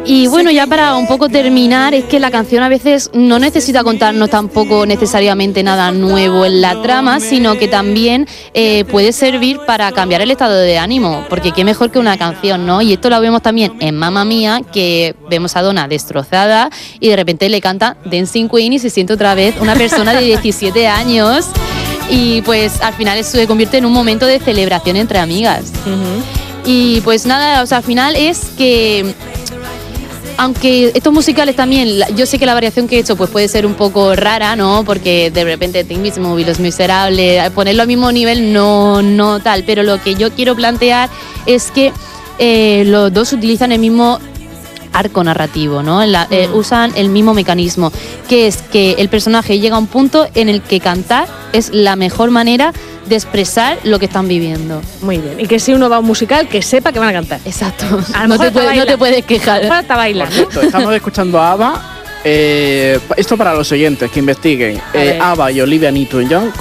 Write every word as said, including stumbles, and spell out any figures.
Y bueno, ya para un poco terminar, es que la canción a veces no necesita contarnos tampoco necesariamente nada nuevo en la trama, sino que también eh, puede servir para cambiar el estado de ánimo, porque qué mejor que una canción, ¿no? Y esto lo vemos también en Mamma Mía, que vemos a Donna destrozada y de repente le canta Dancing Queen y se siente otra vez una persona de diecisiete años y pues al final eso se convierte en un momento de celebración entre amigas. Uh-huh. Y pues nada, o sea, al final es que... Aunque estos musicales también, yo sé que la variación que he hecho pues puede ser un poco rara, ¿no? Porque de repente Teen Beach Movie, Los Miserables, ponerlo al mismo nivel no, no tal. Pero lo que yo quiero plantear es que eh, los dos utilizan el mismo arco narrativo, ¿no? La, eh, usan el mismo mecanismo, que es que el personaje llega a un punto en el que cantar es la mejor manera de expresar lo que están viviendo. Muy bien. Y que si uno va a un musical, que sepa que van a cantar. Exacto. No te, puede, no te puedes quejar. Hasta bailar. Por cierto, estamos escuchando a ABBA. Eh, esto para los oyentes que investiguen. Eh, ABBA y Olivia Newton-John